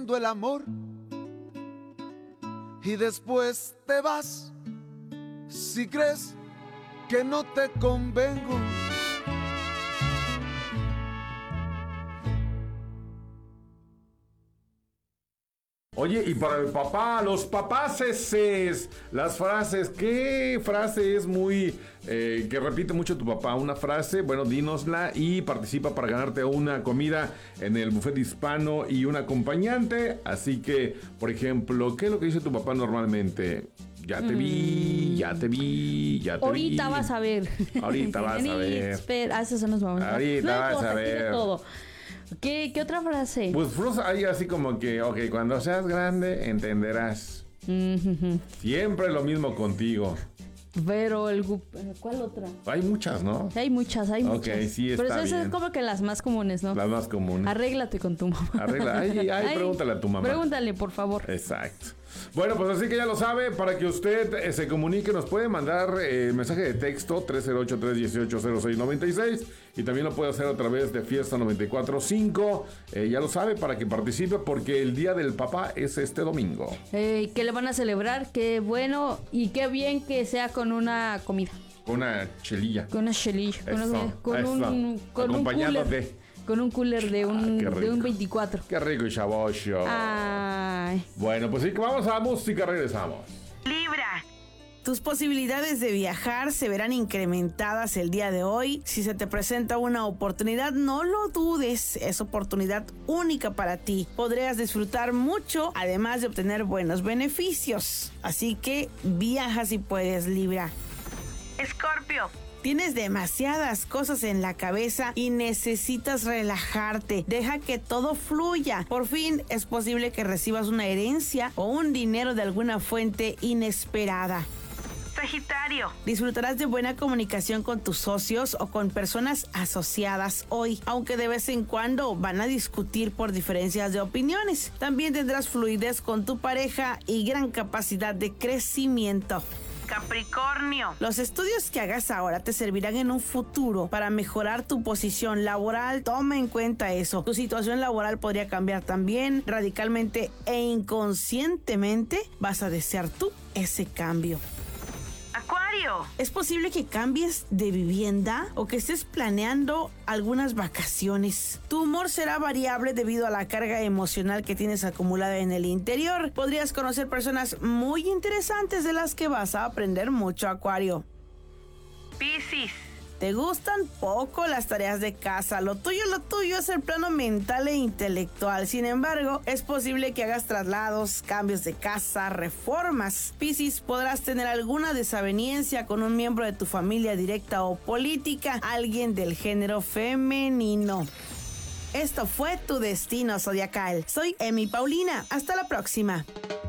haciendo el amor y después te vas si crees que no te convengo. Oye, y para el papá, los papaceses, las frases, ¿qué frase es muy, que repite mucho tu papá? Una frase, bueno, dínosla y participa para ganarte una comida en el buffet hispano y un acompañante. Así que, por ejemplo, ¿qué es lo que dice tu papá normalmente? Ya te vi, ya te vi, ya te vi. Ahorita vas a ver. Ahorita vas a ver. Espera, esos son los momentos. Ahorita vas a ver. Todo. ¿Qué otra frase? Pues hay así como que, ok, cuando seas grande entenderás. Siempre lo mismo contigo. Pero ¿cuál otra? Hay muchas, ¿no? Hay muchas. Ok, sí, está pero esas bien. es como que las más comunes, ¿no? Las más comunes. Arréglate con tu mamá. Pregúntale a tu mamá. Pregúntale, por favor. Exacto. Bueno, pues así que ya lo sabe, para que usted se comunique, nos puede mandar mensaje de texto 308-318-0696 y también lo puede hacer a través de Fiesta 94.5. Ya lo sabe, para que participe, porque el Día del Papá es este domingo. Que le van a celebrar, qué bueno y qué bien que sea con una comida. Con una chelilla. Con una chelilla. Con un acompañado cooler. Con un cooler de un 24. Qué rico y chabocho. Ay. Bueno, pues sí, vamos a música, regresamos. Libra. Tus posibilidades de viajar se verán incrementadas el día de hoy. Si se te presenta una oportunidad, no lo dudes. Es oportunidad única para ti. Podrías disfrutar mucho, además de obtener buenos beneficios. Así que viaja si puedes, Libra. Escorpio. Tienes demasiadas cosas en la cabeza y necesitas relajarte. Deja que todo fluya. Por fin es posible que recibas una herencia o un dinero de alguna fuente inesperada. Sagitario. Disfrutarás de buena comunicación con tus socios o con personas asociadas hoy, aunque de vez en cuando van a discutir por diferencias de opiniones. También tendrás fluidez con tu pareja y gran capacidad de crecimiento. Capricornio. Los estudios que hagas ahora te servirán en un futuro para mejorar tu posición laboral. Toma en cuenta eso. Tu situación laboral podría cambiar también radicalmente e inconscientemente vas a desear tú ese cambio. Acuario. Es posible que cambies de vivienda o que estés planeando algunas vacaciones. Tu humor será variable debido a la carga emocional que tienes acumulada en el interior. Podrías conocer personas muy interesantes de las que vas a aprender mucho, Acuario. Piscis. Te gustan poco las tareas de casa. Lo tuyo es el plano mental e intelectual. Sin embargo, es posible que hagas traslados, cambios de casa, reformas. Piscis, podrás tener alguna desaveniencia con un miembro de tu familia directa o política, alguien del género femenino. Esto fue Tu Destino Zodiacal. Soy Emi Paulina. Hasta la próxima.